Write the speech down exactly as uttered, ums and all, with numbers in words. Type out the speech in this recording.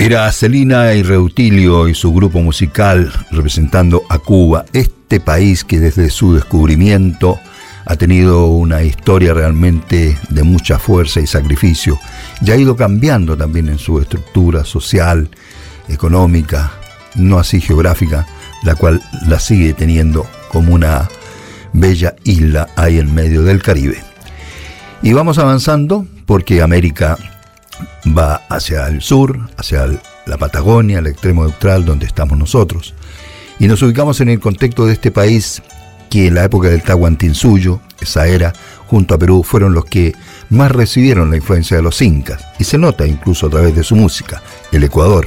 Era Celina y Reutilio y su grupo musical representando a Cuba, este país que desde su descubrimiento ha tenido una historia realmente de mucha fuerza y sacrificio y ha ido cambiando también en su estructura social, económica, no así geográfica, la cual la sigue teniendo como una bella isla ahí en medio del Caribe. Y vamos avanzando porque América va hacia el sur, hacia el, la Patagonia, el extremo austral donde estamos nosotros. Y nos ubicamos en el contexto de este país que en la época del Tahuantinsuyo, esa era, junto a Perú, fueron los que más recibieron la influencia de los incas. Y se nota incluso a través de su música, el Ecuador.